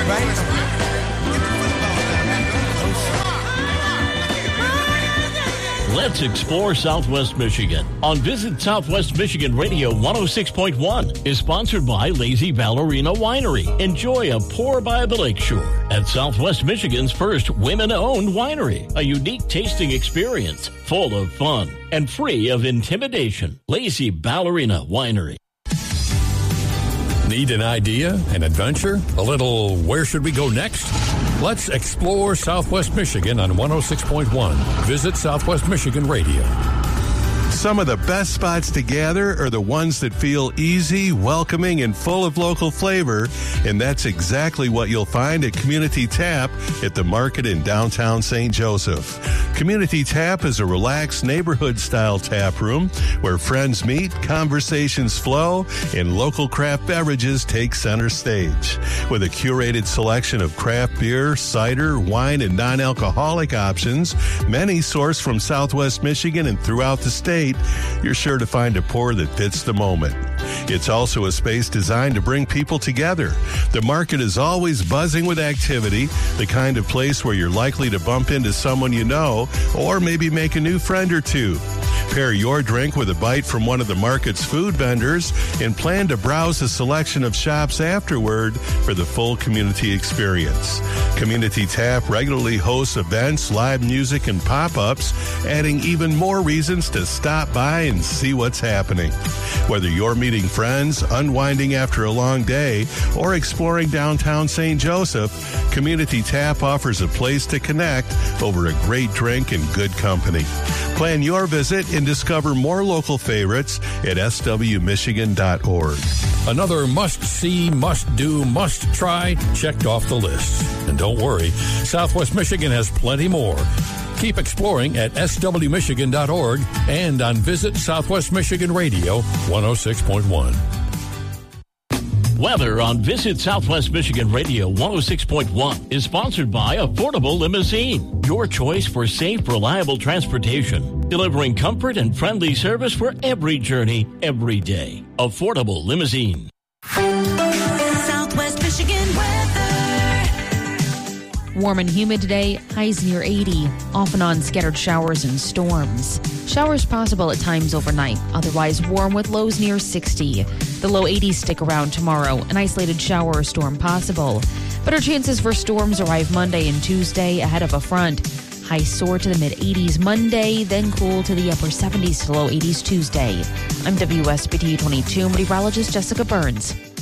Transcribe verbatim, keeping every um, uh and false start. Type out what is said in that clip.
Let's explore Southwest Michigan on Visit Southwest Michigan Radio one oh six point one is sponsored by Lazy Ballerina Winery. Enjoy a pour by the lakeshore at Southwest Michigan's first women-owned winery. A unique tasting experience full of fun and free of intimidation. Lazy Ballerina Winery. Need an idea, an adventure, a little where should we go next? Let's explore Southwest Michigan on one oh six point one. Visit Southwest Michigan Radio. Some of the best spots to gather are the ones that feel easy, welcoming, and full of local flavor, and that's exactly what you'll find at Community Tap at the Market in downtown Saint Joseph. Community Tap is a relaxed neighborhood-style tap room where friends meet, conversations flow, and local craft beverages take center stage. With a curated selection of craft beer, cider, wine, and non-alcoholic options, many sourced from Southwest Michigan and throughout the state, you're sure to find a pour that fits the moment. It's also a space designed to bring people together. The market is always buzzing with activity, the kind of place where you're likely to bump into someone you know or maybe make a new friend or two. Pair your drink with a bite from one of the market's food vendors and plan to browse a selection of shops afterward for the full community experience. Community Tap regularly hosts events, live music, and pop-ups, adding even more reasons to stop by and see what's happening. Whether you're meeting friends, unwinding after a long day, or exploring downtown Saint Joseph, Community Tap offers a place to connect over a great drink and good company. Plan your visit and discover more local favorites at s w michigan dot org. Another must-see, must-do, must-try checked off the list. And don't worry, Southwest Michigan has plenty more. Keep exploring at s w michigan dot org and on Visit Southwest Michigan Radio one oh six point one. Weather on Visit Southwest Michigan Radio one oh six point one is sponsored by Affordable Limousine, your choice for safe, reliable transportation, delivering comfort and friendly service for every journey, every day. Affordable Limousine. Southwest Michigan weather. Warm and humid today, highs near eighty, off and on scattered showers and storms. Showers possible at times overnight, otherwise warm with lows near sixty. The low eighties stick around tomorrow, an isolated shower or storm possible. Better chances for storms arrive Monday and Tuesday ahead of a front. Highs soar to the mid-eighties Monday, then cool to the upper seventies to low eighties Tuesday. I'm W S B T twenty-two meteorologist Jessica Burns.